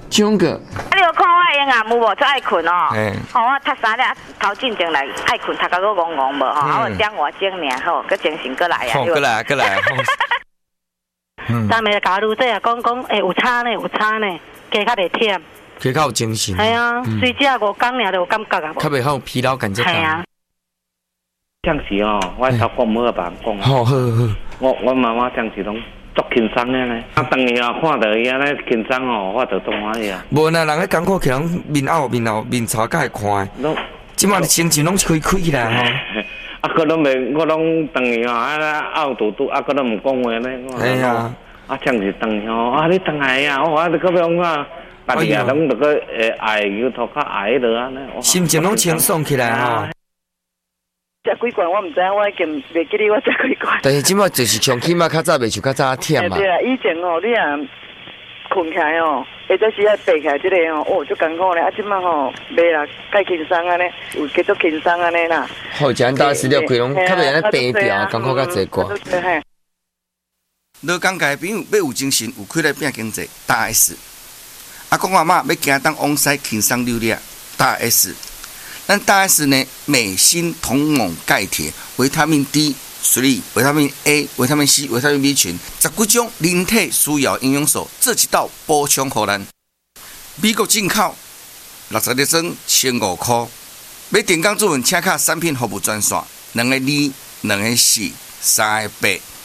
中个。 你有看我婴儿有无？最爱困哦。 嘿。 吼，我读3点头进前来爱困，读到个戆戆无吼，我点外钟尔吼，佮精神过来啊。 好，过来，过来。 咱们假如这讲，有差呢，有差呢，加较袂忝， 加较有精神。 系啊，睡觉5天尔就有感觉啊。 较袂好疲劳感觉。 系啊。 当时哦，我头讲冇办法讲。 好。 我妈妈当时拢足轻松的呢。啊，当时啊，看到伊安尼轻松哦，我就动欢喜啊。 无呐，人咧艰苦，人面凹面槽，甲会看。即马心情拢是开起来吼。 啊，佮拢袂，我拢当时哦，啊拗嘟，啊，佮拢唔讲话呢。 系啊。 啊，当时当时哦，啊，你当来啊，我就佮样啊，大家啊，拢就佮爱摇头较爱落安尼。 心情拢清爽起来吼。 食几罐我唔知，我已经袂记得我食几罐。 但是即马就是上起码较早袂像较早忝嘛。 对啊，以前哦，你啊困起来哦，或者是啊爬起来这个哦，足艰苦咧。啊，即马吼袂啦，介轻松安尼，有继续轻松安尼啦。 好，简单食了开拢较袂安尼平调，艰苦较济寡。 劳工界朋友要有精神，有气力拼经济，大 S。阿公阿嬷要行当往西轻松溜达，大 S。但大 S 呢，镁、锌、铜、锰、钙、铁、维他命 D3、维他命 A、维他命 C、维他命 B 群，10几种人体需要营养素，做一道补充给咱。美国进口60粒装1500块，买电工主文请卡产品服务专线2个2、2个4、3个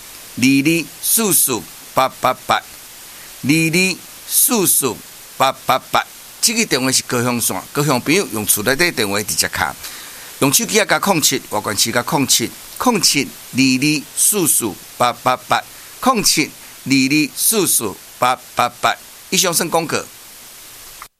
8。224488，22448888，这个电话是高雄线，高雄朋友用厝内底电话直接卡，用手机加07，外关市加07，0722448888，0722448888。以上算广告。